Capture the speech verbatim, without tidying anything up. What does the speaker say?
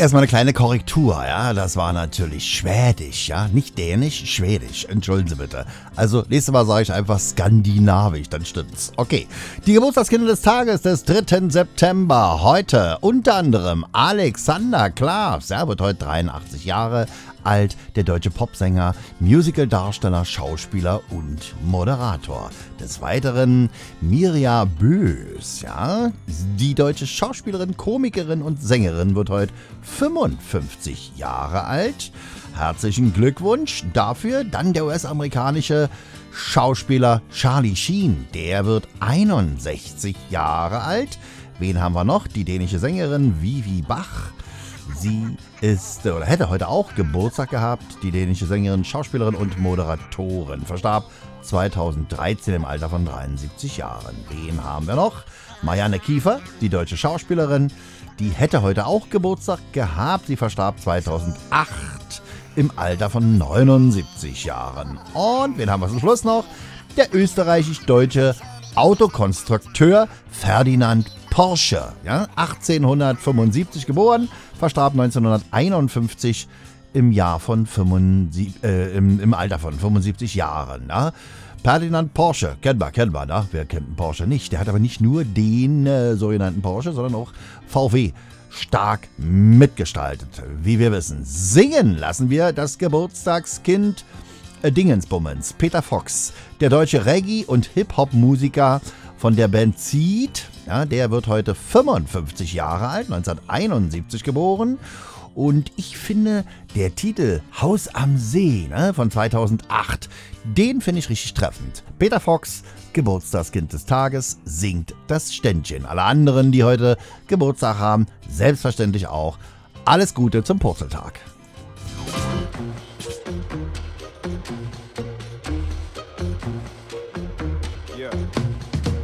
Erstmal eine kleine Korrektur, ja, das war natürlich Schwedisch, ja, nicht Dänisch, Schwedisch, entschuldigen Sie bitte. Also, nächstes Mal sage ich einfach Skandinavisch, dann stimmt's. Okay, die Geburtstagskinder des Tages des dritten September, heute unter anderem Alexander Klavs, er wird heute dreiundachtzig Jahre alt, der deutsche Popsänger, Musicaldarsteller, Schauspieler und Moderator. Des Weiteren Mirja Bös, ja, die deutsche Schauspielerin, Komikerin und Sängerin wird heute fünfundfünfzig Jahre alt. Herzlichen Glückwunsch dafür. Dann der U S-amerikanische Schauspieler Charlie Sheen, der wird einundsechzig Jahre alt. Wen haben wir noch? Die dänische Sängerin Vivi Bach. Sie ist oder hätte heute auch Geburtstag gehabt. Die dänische Sängerin, Schauspielerin und Moderatorin. Verstarb zweitausenddreizehn im Alter von dreiundsiebzig Jahren. Wen haben wir noch? Marianne Kiefer, die deutsche Schauspielerin. Die hätte heute auch Geburtstag gehabt. Sie verstarb zweitausendacht im Alter von neunundsiebzig Jahren. Und wen haben wir zum Schluss noch? Der österreichisch-deutsche Autokonstrukteur Ferdinand Porsche, ja, achtzehnhundertfünfundsiebzig geboren, verstarb neunzehnhunderteinundfünfzig im Jahr von fünfundsiebzig, äh, im, im Alter von fünfundsiebzig Jahren. Ja. Ferdinand Porsche, kennt man, kennt man, ne? Wer kennt einen Porsche nicht? Der hat aber nicht nur den äh, sogenannten Porsche, sondern auch V W stark mitgestaltet, wie wir wissen. Singen lassen wir das Geburtstagskind äh, Dingensbummens, Peter Fox, der deutsche Reggae- und Hip-Hop-Musiker von der Band Seed. Ja, der wird heute fünfundfünfzig Jahre alt, neunzehnhunderteinundsiebzig geboren. Und ich finde, der Titel Haus am See, ne, von zweitausendacht, den finde ich richtig treffend. Peter Fox, Geburtstagskind des Tages, singt das Ständchen. Alle anderen, die heute Geburtstag haben, selbstverständlich auch. Alles Gute zum Purzeltag.